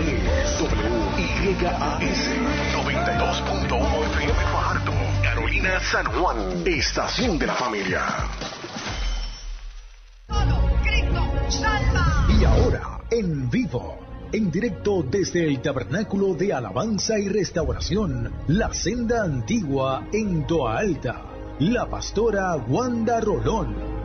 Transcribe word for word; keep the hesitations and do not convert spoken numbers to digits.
es W Y A S noventa y dos punto uno F M Fajardo, Carolina, San Juan, estación de la familia. Todo, Cristo, salva. Y ahora, en vivo, en directo desde el Tabernáculo de Alabanza y Restauración, La Senda Antigua en Toa Alta, la pastora Wanda Rolón.